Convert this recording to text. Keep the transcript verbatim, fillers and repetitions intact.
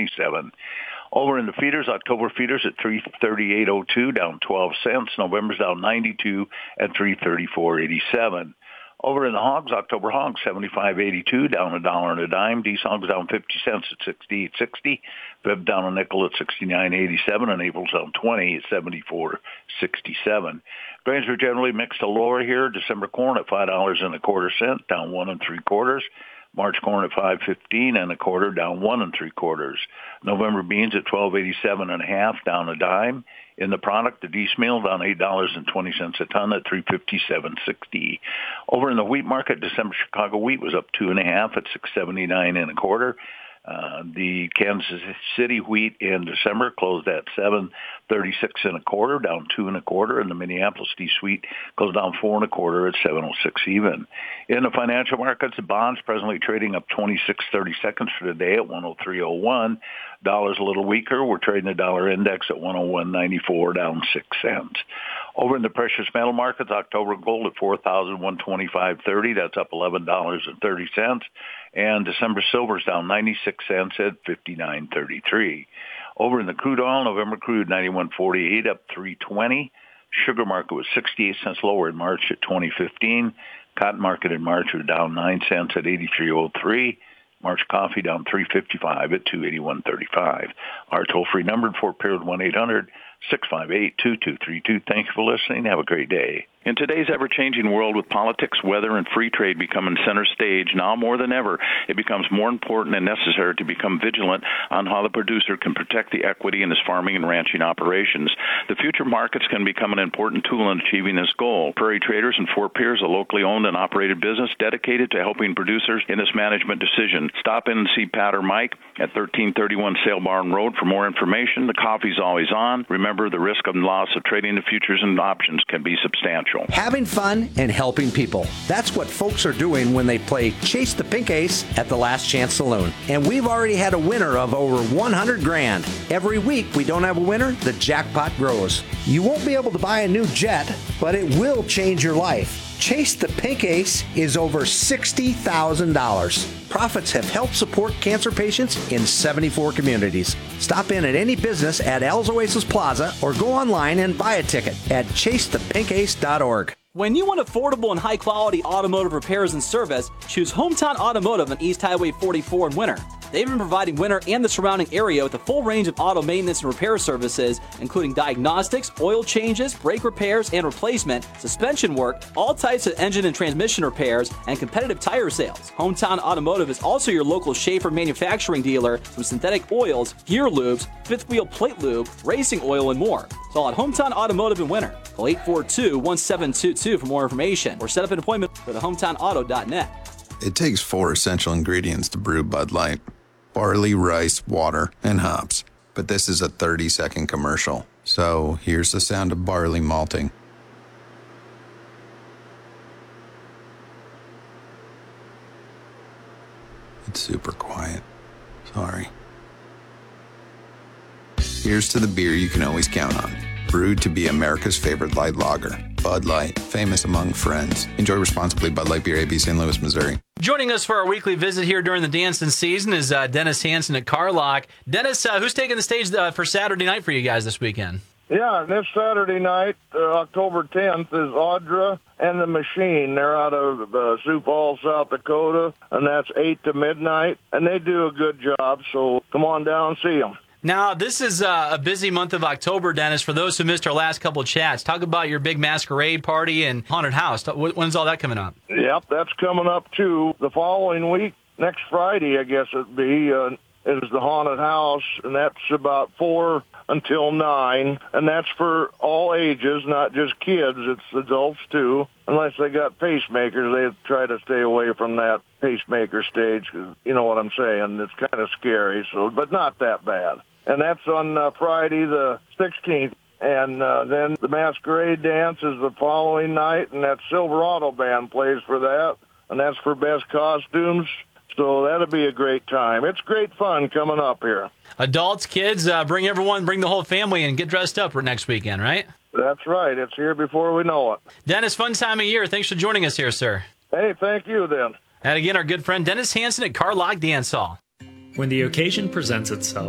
twenty-seven. Over in the feeders, October feeders at three thirty-eight oh two, down twelve cents. November's down ninety-two at three thirty-four eighty-seven. Over in the hogs, October hogs seventy-five eighty-two, down a dollar and a dime. These hogs down fifty cents at sixty-eight sixty. Feb down a nickel at sixty-nine eighty-seven, and April's down twenty at seventy-four sixty-seven. Grains are generally mixed to lower here. December corn at five dollars and a quarter cent, down one and three quarters. March corn at five fifteen and a quarter, down one and three quarters. November beans at twelve eighty-seven and a half, down a dime. In the product, the D S meal down eight dollars and twenty cents a ton at three fifty-seven sixty. Over in the wheat market, December Chicago wheat was up two and a half at six seventy-nine and a quarter. Uh, the Kansas City wheat in December closed at seven thirty-six and a quarter, down two and a quarter, and the Minneapolis D-Sweet closed down four and a quarter at seven oh six even. In the financial markets, the bonds presently trading up twenty-six thirty-seconds for the day at one oh three oh one. Dollar's a little weaker. We're trading the dollar index at one oh one ninety-four, down six cents. Over in the precious metal markets, October gold at four thousand one hundred twenty-five dollars and thirty cents. That's up eleven dollars and thirty cents. And December silver's down ninety-six cents at fifty-nine thirty-three. Over in the crude oil, November crude ninety-one forty-eight, up three twenty. Sugar market was sixty-eight cents lower in March at twenty fifteen. Cotton market in March was down nine cents at eighty-three oh three. March coffee down three fifty-five at two eighty-one thirty-five. Our toll-free number in Fort Pierre one eight hundred six five eight two two three two. Thank you for listening. Have a great day. In today's ever-changing world with politics, weather, and free trade becoming center stage, now more than ever, it becomes more important and necessary to become vigilant on how the producer can protect the equity in his farming and ranching operations. The future markets can become an important tool in achieving this goal. Prairie Traders in Fort Pierre is a locally owned and operated business dedicated to helping producers in this management decision. Stop in and see Pat or Mike at thirteen thirty-one Sale Barn Road for more information. The coffee's always on. Remember, the risk and loss of trading the futures and options can be substantial. Having fun and helping people. That's what folks are doing when they play Chase the Pink Ace at the Last Chance Saloon. And we've already had a winner of over one hundred grand. Every week we don't have a winner, the jackpot grows. You won't be able to buy a new jet, but it will change your life. Chase the Pink Ace is over sixty thousand dollars. Profits have helped support cancer patients in seventy-four communities. Stop in at any business at Al's Oasis Plaza or go online and buy a ticket at chase the pink ace dot org. When you want affordable and high-quality automotive repairs and service, choose Hometown Automotive on East Highway forty-four in Winter. They've been providing Winter and the surrounding area with a full range of auto maintenance and repair services, including diagnostics, oil changes, brake repairs and replacement, suspension work, all types of engine and transmission repairs, and competitive tire sales. Hometown Automotive is also your local Schaefer manufacturing dealer from synthetic oils, gear lubes, fifth wheel plate lube, racing oil, and more. It's all at Hometown Automotive in Winter. Call eight four two, one seven two two for more information or set up an appointment with hometown auto dot net. It takes four essential ingredients to brew Bud Light: barley, rice, water, and hops. But this is a thirty-second commercial. So here's the sound of barley malting. It's super quiet. Sorry. Here's to the beer you can always count on. Brewed to be America's favorite light lager. Bud Light, famous among friends. Enjoy responsibly. Bud Light Beer, A B, Saint Louis, Missouri. Joining us for our weekly visit here during the dancing season is uh, Dennis Hansen at Carlock. Dennis, uh, who's taking the stage uh, for Saturday night for you guys this weekend? Yeah, this Saturday night, uh, October tenth, is Audra and the Machine. They're out of uh, Sioux Falls, South Dakota, and that's eight to midnight. And they do a good job, so come on down and see them. Now, this is uh, a busy month of October, Dennis. For those who missed our last couple of chats, talk about your big masquerade party and haunted house. When's all that coming up? Yep, that's coming up, too. The following week, next Friday, I guess it'd be, uh, is the haunted house, and that's about four until nine, and that's for all ages, not just kids. It's adults, too. Unless they got pacemakers, they try to stay away from that pacemaker stage, 'cause you know what I'm saying. It's kind of scary, so but not that bad. And that's on uh, Friday the sixteenth. And uh, then the masquerade dance is the following night, and that Silverado Band plays for that, and that's for best costumes. So that'll be a great time. It's great fun coming up here. Adults, kids, uh, bring everyone, bring the whole family and get dressed up for next weekend, right? That's right. It's here before we know it. Dennis, fun time of year. Thanks for joining us here, sir. Hey, thank you then. And again, our good friend Dennis Hansen at Carlock Dance Hall. When the occasion presents itself,